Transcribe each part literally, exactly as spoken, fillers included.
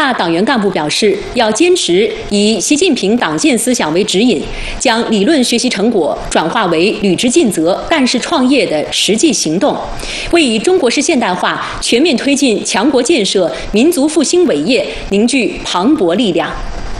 大党员干部表示，要坚持以习近平党建思想为指引，将理论学习成果转化为履职尽责、干事创业的实际行动，为以中国式现代化全面推进强国建设、民族复兴伟业凝聚磅礴力量。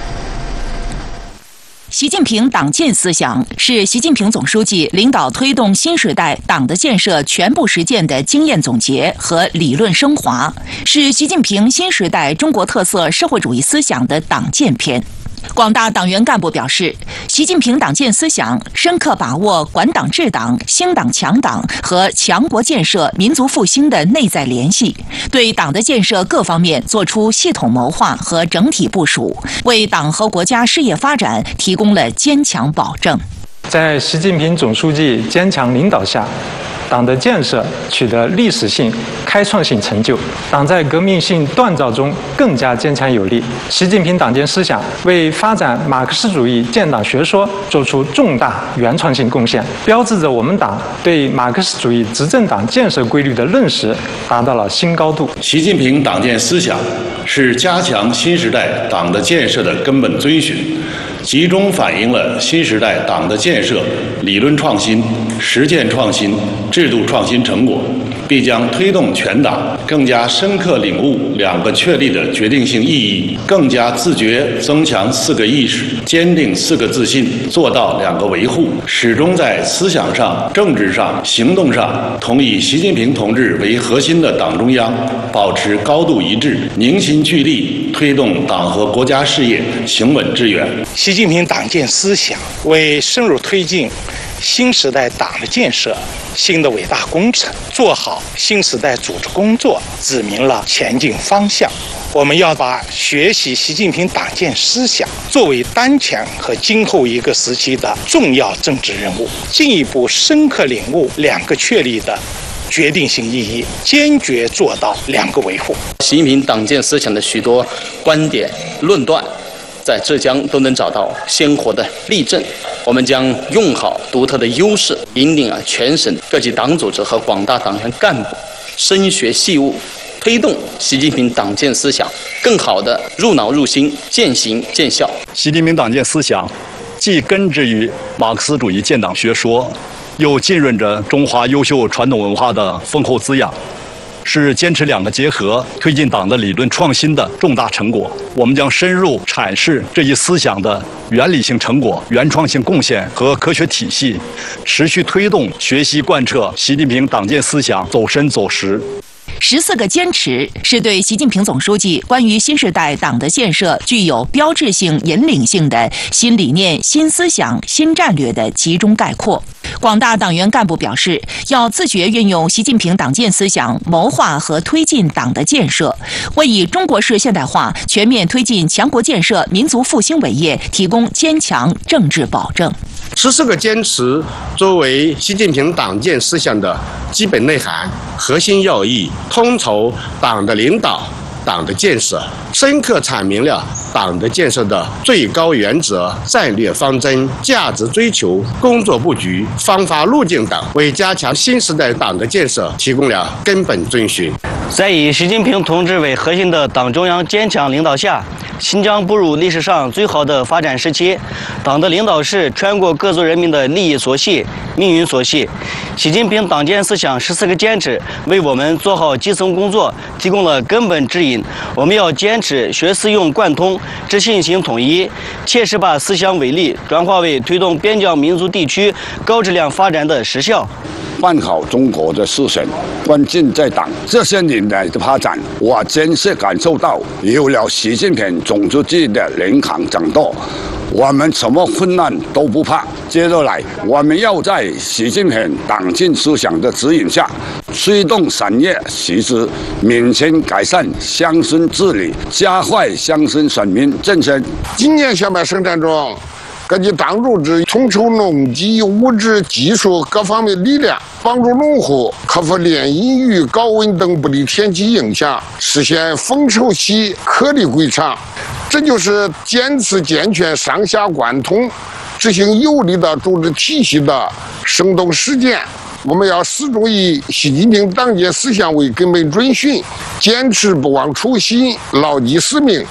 习近平党建思想是习近平总书记领导推动新时代党的建设全部实践的经验总结和理论升华，是习近平新时代中国特色社会主义思想的党建篇。广大党员干部表示，习近平党建思想深刻把握管党治党、兴党强党和强国建设、民族复兴的内在联系，对党的建设各方面作出系统谋划和整体部署，为党和国家事业发展提供了坚强保证。 在习近平总书记坚强领导下，党的建设取得历史性、开创性成就，党在革命性锻造中更加坚强有力。习近平党建思想为发展马克思主义建党学说做出重大原创性贡献，标志着我们党对马克思主义执政党建设规律的认识达到了新高度。 习近平党建思想是加强新时代党的建设的根本遵循，集中反映了新时代党的建设理论创新、实践创新、制度创新成果，必将推动全党更加深刻领悟两个确立的决定性意义，更加自觉增强四个意识，坚定四个自信，做到两个维护，始终在思想上、政治上、行动上同以习近平同志为核心的党中央保持高度一致，凝心聚力，推动党和国家事业行稳致远。 习近平党建思想为深入推进新时代党的建设新的伟大工程，做好新时代组织工作指明了前进方向。我们要把学习习近平党建思想作为当前和今后一个时期的重要政治任务，进一步深刻领悟两个确立的决定性意义，坚决做到两个维护。 习近平党建思想的许多观点论断在浙江都能找到鲜活的例证，我们将用好独特的优势，引领啊全省各级党组织和广大党员干部深学细悟，推动习近平党建思想更好地入脑入心、践行见效。 习近平党建思想既根植于马克思主义建党学说，又浸润着中华优秀传统文化的丰厚滋养，是坚持两个结合，推进党的理论创新的重大成果。我们将深入阐释这一思想的原理性成果、原创性贡献和科学体系，持续推动学习贯彻习近平党建思想走深走实。 十四个坚持是对习近平总书记关于新时代党的建设具有标志性、引领性的新理念、新思想、新战略的集中概括。广大党员干部表示，要自觉运用习近平党建思想，谋划和推进党的建设，为以中国式现代化全面推进强国建设、民族复兴伟业提供坚强政治保证。 十四个坚持作为习近平党建思想的基本内涵、核心要义，统筹党的领导、党的建设，深刻阐明了党的建设的最高原则、战略方针、价值追求、工作布局、方法路径等，为加强新时代党的建设提供了根本遵循。 在以习近平同志为核心的党中央坚强领导下，新疆步入历史上最好的发展时期。党的领导是全国各族人民的利益所系、命运所系。习近平党建思想十四个坚持为我们做好基层工作提供了根本指引。我们要坚持学思用贯通、知信行统一，切实把思想伟力转化为推动边疆民族地区高质量发展的实效。 办好中国的事情，关键在党。这些年来的发展，我真是感受到，有了习近平总书记的领航掌舵，我们什么困难都不怕。接着来，我们要在习近平党建思想的指引下，推动产业实施民生改善、乡村治理，加快乡村选民振兴。 今年下半生产中，各级党组织统筹农机、物质、技术各方面力量，帮助农户克服连阴雨、高温等不利天气影响，实现丰收期颗粒归场。这就是坚持健全上下贯通、执行有力的组织体系的生动实践。我们要始终以习近平党建思想为根本准循，坚持不忘初心，牢记使命，